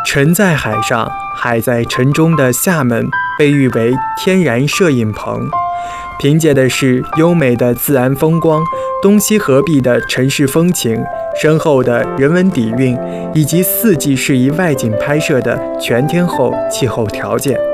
沉在海上，海在沉中的厦门被誉为天然摄影棚，凭借的是优美的自然风光、东西合璧的城市风情、深厚的人文底蕴，以及4季适宜外景拍摄的全天候气候条件。